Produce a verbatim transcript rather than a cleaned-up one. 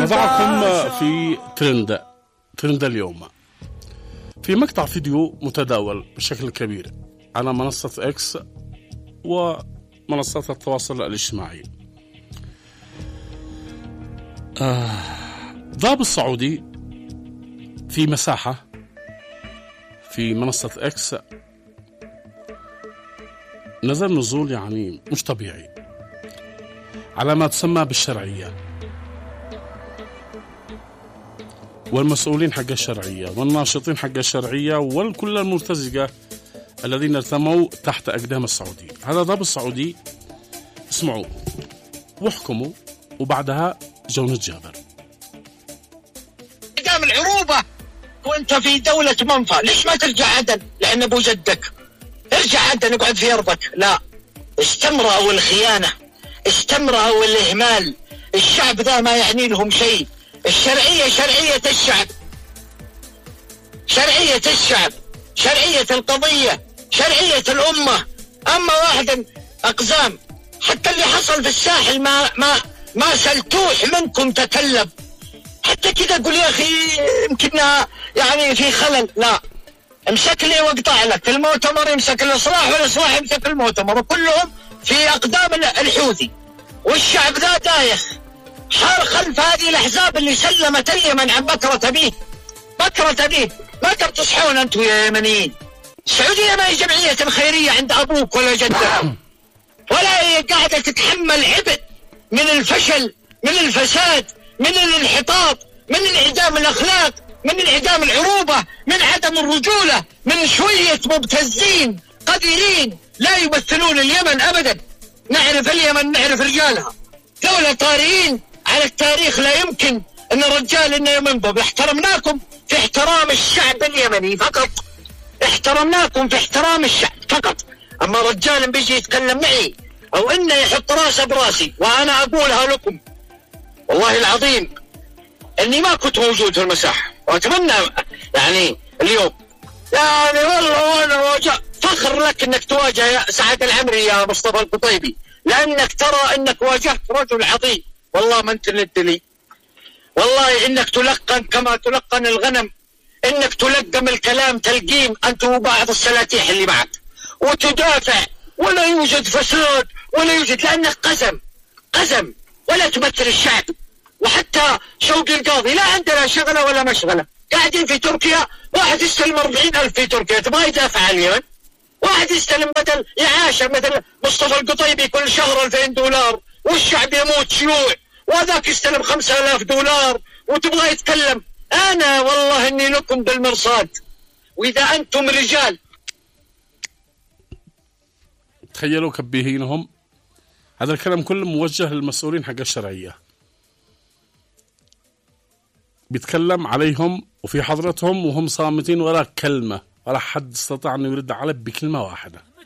نضعكم في ترند ترند اليوم في مقطع فيديو متداول بشكل كبير على منصة إكس ومنصات التواصل الاجتماعي. آه ضابط سعودي في مساحة في منصة إكس نزل نزول يعني مش طبيعي على ما تسمى بالشرعية، والمسؤولين حق الشرعية والناشطين حق الشرعية والكل المرتزقة الذين ارتموا تحت أقدام السعودي. هذا ضابط سعودي، اسمعوا واحكموا وبعدها جونة جابر. أقدام العروبة وانت في دولة منفى، ليش ما ترجع عدن؟ لأن أبو جدك ارجع عدن اقعد في أرضك. لا، استمرأوا الخيانة، استمرأوا الإهمال. الشعب ذا ما يعني لهم شيء. الشرعية شرعية الشعب، شرعية الشعب، شرعية القضية، شرعية الأمة. أما واحد أقزام، حتى اللي حصل في الساحل ما ما ما سلتوح منكم تكلم. حتى كذا قول يا أخي يمكننا يعني في خلل. لا، امسك لي واقطع لك. المؤتمر يمسك الإصلاح والإصلاح يمسك المؤتمر، وكلهم في أقدام الحوثي. والشعب ذا دايخ حار خلف هذه الأحزاب اللي سلمت اليمن عن بكرة أبيه. بكرة أبيه ما تبي تصحون أنتم يا يمنيين. السعودية ما هي جمعية خيرية عند أبوك ولا جدك، ولا هي قاعدة تتحمل عبء من الفشل، من الفساد، من الانحطاط، من انعدام الأخلاق، من انعدام العروبة، من عدم الرجولة، من شوية مبتزين قديرين لا يمثلون اليمن أبدا. نعرف اليمن، نعرف رجالها، دولة طارئين على التاريخ. لا يمكن أن الرجال إنه ينضب. احترمناكم في احترام الشعب اليمني فقط، احترمناكم في احترام الشعب فقط. أما رجال بيجي يتكلم معي أو إنه يحط راسه براسي، وأنا أقولها لكم والله العظيم إني ما كنت موجود في المساحة، وأتمنى يعني اليوم يعني والله وأنا واجه فخر لك إنك تواجه سعد العمري يا مصطفى القطيبي، لأنك ترى إنك واجهت رجل عظيم. والله ما أنت للدلي، والله إنك تلقن كما تلقن الغنم، إنك تلقم الكلام تلقيم أنت وبعض السلاتيح اللي معك، وتدافع ولا يوجد فساد ولا يوجد، لأنك قزم قزم ولا تمثل الشعب. وحتى شوقي القاضي لا عندنا شغلة ولا مشغلة، قاعدين في تركيا. واحد يستلم أربعين ألف في تركيا، تبغى يدافع عن اليمن؟ واحد يستلم بدل إعاشة مثل مصطفى القطيبي كل شهر ألفين دولار، والشعب يموت شيوع، وذاك يستلم خمسة آلاف دولار وتبغى يتكلم. أنا والله إني لكم بالمرصاد، وإذا أنتم رجال. تخيلوا كبيهينهم. هذا الكلام كله موجه للمسؤولين حق الشرعية، بيتكلم عليهم وفي حضرتهم وهم صامتين ولا كلمة، ولا حد استطاع أن يرد عليه بكلمة واحدة.